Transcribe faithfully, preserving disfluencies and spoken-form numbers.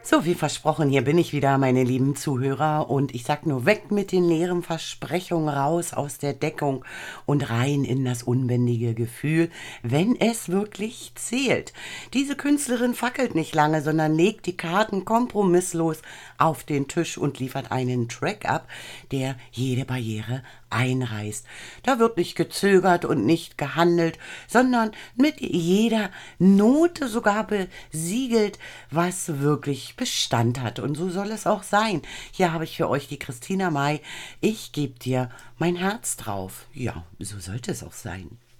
So, wie versprochen, hier bin ich wieder, meine lieben Zuhörer, und ich sag nur weg mit den leeren Versprechungen, raus aus der Deckung und rein in das unbändige Gefühl, wenn es wirklich zählt. Diese Künstlerin fackelt nicht lange, sondern legt die Karten kompromisslos auf den Tisch und liefert einen Track ab, der jede Barriere einreißt. Da wird nicht gezögert und nicht gehandelt, sondern mit jeder Note sogar besiegelt, was wirklich Bestand hat. Und so soll es auch sein. Hier habe ich für euch die Christina May. Ich gebe dir mein Herz drauf. Ja, so sollte es auch sein.